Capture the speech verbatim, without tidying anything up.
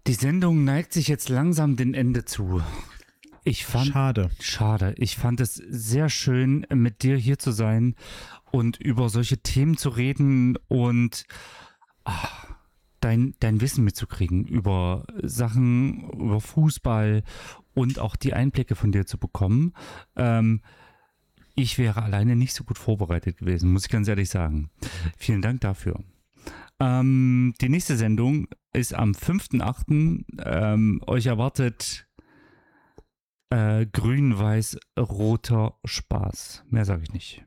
Die Sendung neigt sich jetzt langsam dem Ende zu. Ich fand, Schade. Schade. Ich fand es sehr schön, mit dir hier zu sein und über solche Themen zu reden und ach, dein, dein Wissen mitzukriegen über Sachen, über Fußball und auch die Einblicke von dir zu bekommen. Ähm, ich wäre alleine nicht so gut vorbereitet gewesen, muss ich ganz ehrlich sagen. Vielen Dank dafür. Ähm, die nächste Sendung ist am fünften achten Ähm, euch erwartet äh, grün-weiß-roter Spaß. Mehr sage ich nicht.